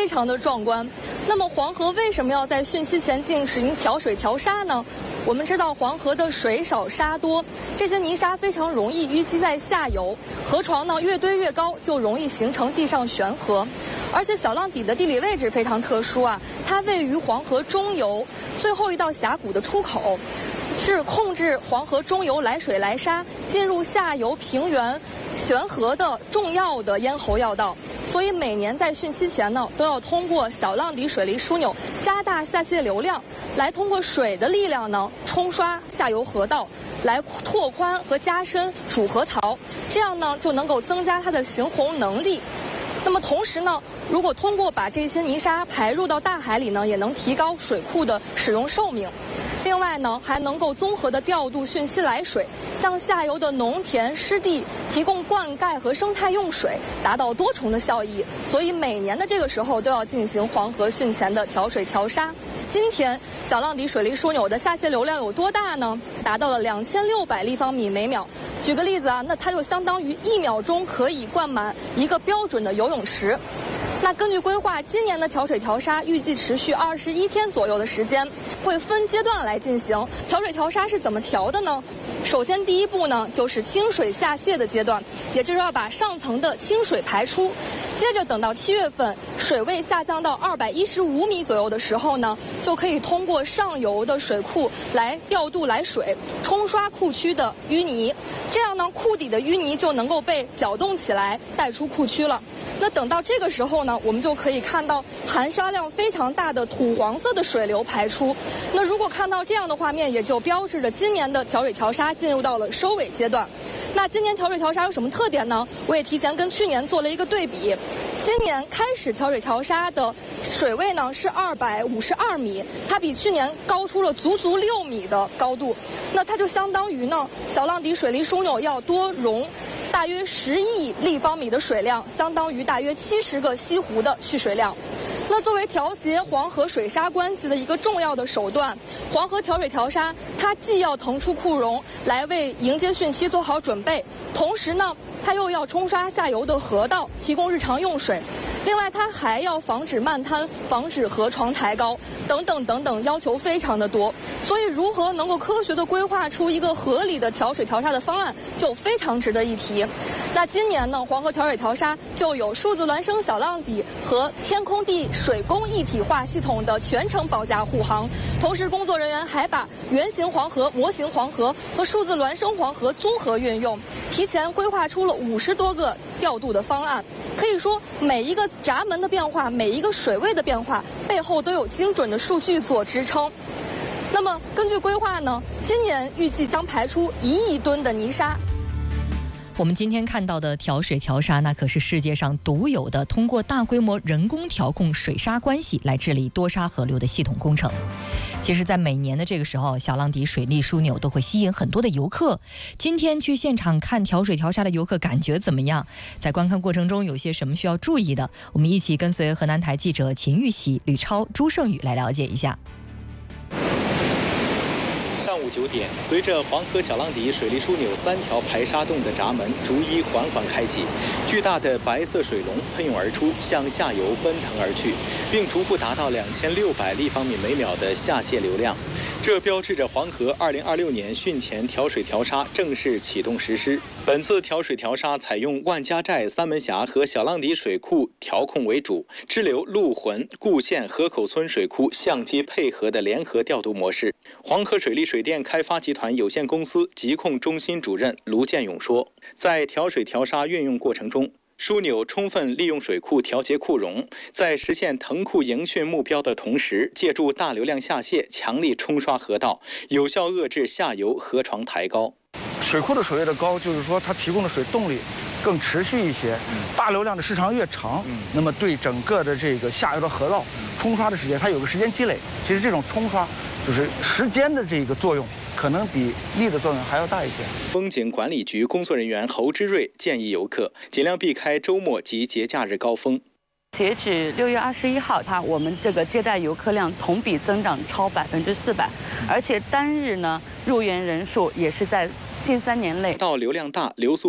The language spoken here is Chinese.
非常的壮观。那么黄河为什么要在汛期前进行调水调沙呢？我们知道黄河的水少沙多，这些泥沙非常容易淤积在下游，河床呢越堆越高，就容易形成地上悬河。而且小浪底的地理位置非常特殊啊，它位于黄河中游最后一道峡谷的出口，是控制黄河中游来水来沙进入下游平原悬河的重要的咽喉要道。所以每年在汛期前呢，都要通过小浪底水利枢纽加大下泄流量，来通过水的力量呢冲刷下游河道，来拓宽和加深主河槽，这样呢就能够增加它的行洪能力。那么同时呢，如果通过把这些泥沙排入到大海里呢，也能提高水库的使用寿命。另外呢，还能够综合的调度汛期来水，向下游的农田湿地提供灌溉和生态用水，达到多重的效益。所以每年的这个时候都要进行黄河汛前的调水调沙。今天小浪底水利枢纽的下泄流量有多大呢？达到了2600立方米每秒。举个例子啊，那它就相当于1秒钟可以灌满一个标准的游泳池。那根据规划，今年的调水调沙预计持续21天左右的时间，会分阶段来进行。调水调沙是怎么调的呢？首先第一步呢，就是清水下泄的阶段，也就是要把上层的清水排出。接着等到7月份，水位下降到215米左右的时候呢，就可以通过上游的水库来调度来水，冲刷库区的淤泥。这样呢，库底的淤泥就能够被搅动起来，带出库区了。那等到这个时候呢，我们就可以看到含沙量非常大的土黄色的水流排出。那如果看到这样的画面，也就标志着今年的调水调沙进入到了收尾阶段。那今年调水调沙有什么特点呢？我也提前跟去年做了一个对比。今年开始调水调沙的水位呢是252米，它比去年高出了足足6米的高度。那它就相当于呢，小浪底水利枢纽要多容大约10亿立方米的水量，相当于大约70个西湖的蓄水量。那作为调节黄河水沙关系的一个重要的手段，黄河调水调沙，它既要腾出库容来为迎接汛期做好准备，同时呢，它又要冲刷下游的河道，提供日常用水。另外，它还要防止漫滩，防止河床抬高，等等等等，要求非常的多。所以，如何能够科学的规划出一个合理的调水调沙的方案，就非常值得一提。那今年呢，黄河调水调沙就有数字孪生小浪底和天空地水工一体化系统的全程保驾护航，同时工作人员还把原型黄河、模型黄河和数字孪生黄河综合运用，提前规划出了50多个调度的方案。可以说，每一个闸门的变化，每一个水位的变化，背后都有精准的数据做支撑。那么，根据规划呢，今年预计将排出1亿吨的泥沙。 我们今天看到的调水调沙，那可是世界上独有的通过大规模人工调控水沙关系来治理多沙河流的系统工程。其实在每年的这个时候，小浪底水利枢纽都会吸引很多的游客。今天去现场看调水调沙的游客感觉怎么样？在观看过程中有些什么需要注意的？我们一起跟随河南台记者秦玉喜、吕超、朱胜宇来了解一下。 上午9点，随着黄河小浪底水利枢纽3条排沙洞的闸门逐一缓缓开启，巨大的白色水龙喷涌而出，向下游奔腾而去，并逐步达到2600立方米每秒的下泄流量。这标志着黄河2026年汛前调水调沙正式启动实施。本次调水调沙采用万家寨、三门峡和小浪底水库调控为主，支流陆浑、固县、河口村水库相机配合的联合调度模式。黄河水利水电开发集团有限公司疾控中心主任卢建勇说，在调水调沙运用过程中，枢纽充分利用水库调节库容，在实现腾库迎汛目标的同时，借助大流量下泄强力冲刷河道，有效遏制下游河床抬高。 水库的水位的高，就是说它提供的水动力更持续一些，大流量的时长越长，那么对整个的这个下游的河道冲刷的时间，它有个时间积累。其实这种冲刷就是时间的这个作用，可能比力的作用还要大一些。 风景管理局工作人员侯之瑞建议游客尽量避开周末及节假日高峰。 截止6月21号，我们这个接待游客量同比增长超400%，而且单日呢入园人数也是在近3年内。 到流量大、流速